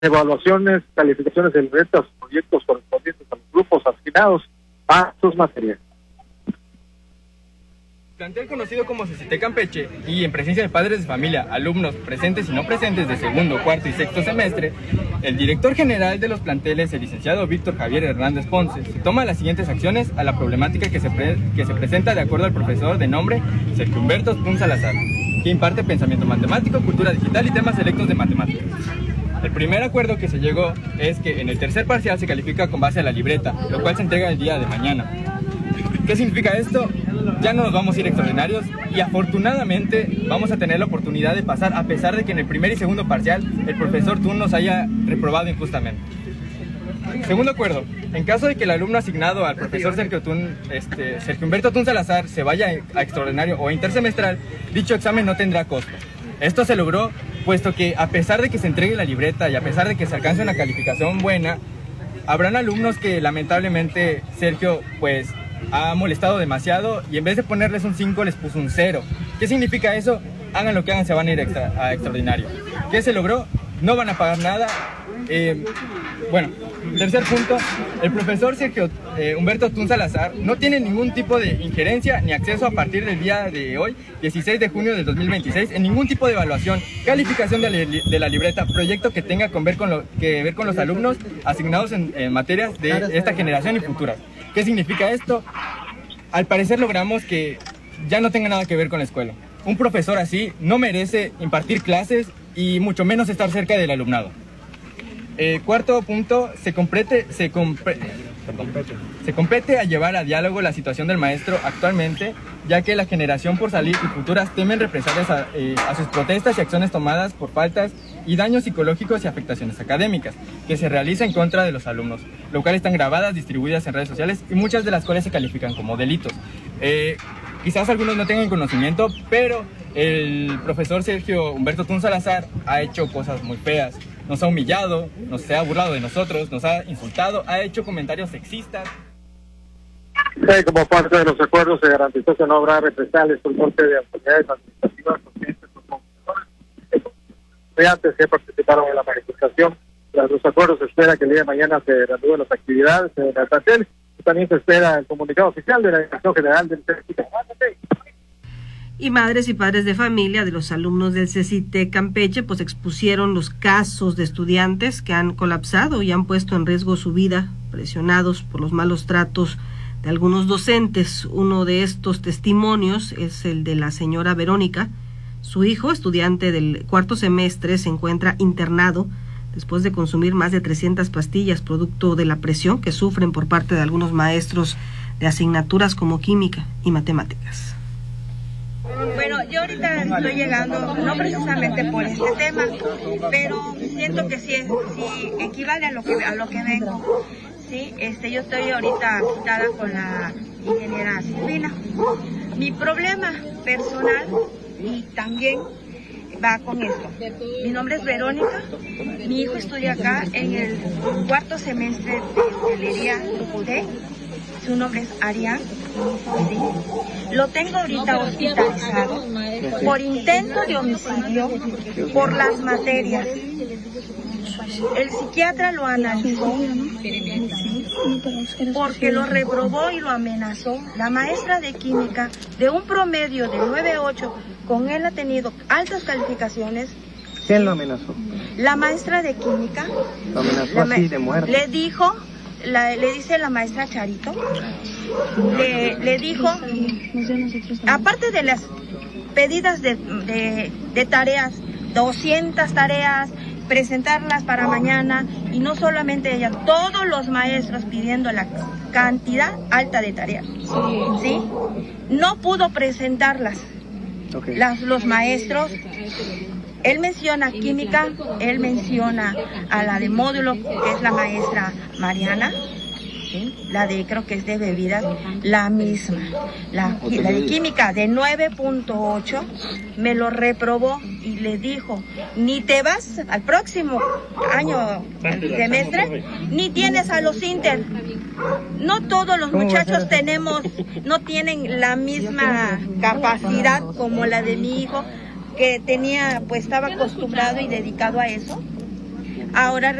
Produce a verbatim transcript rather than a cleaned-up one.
evaluaciones, calificaciones de libretas, proyectos correspondientes a los grupos asignados a sus materias. Plantel conocido como CECITEC Campeche y en presencia de padres de familia, alumnos presentes y no presentes de segundo, cuarto y sexto semestre, el director general de los planteles, el licenciado Víctor Javier Hernández Ponce, toma las siguientes acciones a la problemática que se, pre que se presenta de acuerdo al profesor de nombre Sergio Humberto Tun Salazar, que imparte pensamiento matemático, cultura digital y temas selectos de matemáticas. El primer acuerdo que se llegó es que en el tercer parcial se califica con base a la libreta, lo cual se entrega el día de mañana. ¿Qué significa esto? Ya no nos vamos a ir extraordinarios y afortunadamente vamos a tener la oportunidad de pasar, a pesar de que en el primer y segundo parcial el profesor Tun nos haya reprobado injustamente. Segundo acuerdo, en caso de que el alumno asignado al profesor Sergio, Tun, este, Sergio Humberto Tun Salazar se vaya a extraordinario o intersemestral, dicho examen no tendrá costo. Esto se logró puesto que a pesar de que se entregue la libreta y a pesar de que se alcance una calificación buena, habrán alumnos que lamentablemente Sergio pues ha molestado demasiado y en vez de ponerles un cinco les puso un cero. ¿Qué significa eso? Hagan lo que hagan, se van a ir extra, a extraordinario. ¿Qué se logró? No van a pagar nada. Eh, bueno, tercer punto, el profesor Sergio eh, Humberto Tun Salazar no tiene ningún tipo de injerencia ni acceso a partir del día de hoy, dieciséis de junio del dos mil veintiséis, en ningún tipo de evaluación, calificación de la, de la libreta, proyecto que tenga con ver con lo, que ver con los alumnos asignados en, en materias de esta generación y futuras. ¿Qué significa esto? Al parecer logramos que ya no tenga nada que ver con la escuela. Un profesor así no merece impartir clases y mucho menos estar cerca del alumnado. Eh, cuarto punto, se, complete, se, compre, se compete a llevar a diálogo la situación del maestro actualmente, ya que la generación por salir y futuras temen represalias a, eh, a sus protestas y acciones tomadas por faltas y daños psicológicos y afectaciones académicas que se realizan en contra de los alumnos, lo cual están grabadas, distribuidas en redes sociales y muchas de las cuales se califican como delitos. Eh, quizás algunos no tengan conocimiento, pero el profesor Sergio Humberto Tun Salazar ha hecho cosas muy feas. Nos ha humillado, nos se ha burlado de nosotros, nos ha insultado, ha hecho comentarios sexistas. Sí, como parte de los acuerdos se garantizó que no habrá represalias por parte de autoridades administrativas, docentes o profesores, estudiantes que participaron en la manifestación. Tras los acuerdos se espera que el día de mañana se reanuden las actividades en el plantel y también se espera el comunicado oficial de la Dirección General del CECITEC. Y madres y padres de familia de los alumnos del CECITEC Campeche pues expusieron los casos de estudiantes que han colapsado y han puesto en riesgo su vida, presionados por los malos tratos de algunos docentes. Uno de estos testimonios es el de la señora Verónica. Su hijo, estudiante del cuarto semestre, se encuentra internado después de consumir más de trescientas pastillas producto de la presión que sufren por parte de algunos maestros de asignaturas como química y matemáticas. Bueno, yo ahorita estoy llegando, no precisamente por este tema, pero siento que sí, sí equivale a lo que a lo que vengo. Sí, este, yo estoy ahorita citada con la ingeniera Silvina. Mi problema personal y también va con esto. Mi nombre es Verónica, mi hijo estudia acá en el cuarto semestre de hotelería D. Su nombre es Arián, ¿sí? Lo tengo ahorita hospitalizado por intento de homicidio por las materias. El psiquiatra lo analizó, ¿sí? Porque lo reprobó y lo amenazó. La maestra de química, de un promedio de nueve punto ocho, con él ha tenido altas calificaciones. ¿Quién lo amenazó? La maestra de química. Lo amenazó así de muerte. Le dijo... La, le dice la maestra Charito, le, le dijo, aparte de las pedidas de, de, de tareas, doscientas tareas, presentarlas para mañana, y no solamente ella, todos los maestros pidiendo la cantidad alta de tareas, ¿sí? No pudo presentarlas. Okay. Las, los maestros. Él menciona química, él menciona a la de módulo, que es la maestra Mariana, ¿sí? La de, creo que es de bebidas, la misma. La, la de química de nueve punto ocho me lo reprobó y le dijo, ni te vas al próximo año, semestre, ni tienes a los inter. No todos los muchachos tenemos, no tienen la misma capacidad como la de mi hijo, que tenía, pues estaba acostumbrado y dedicado a eso. ahora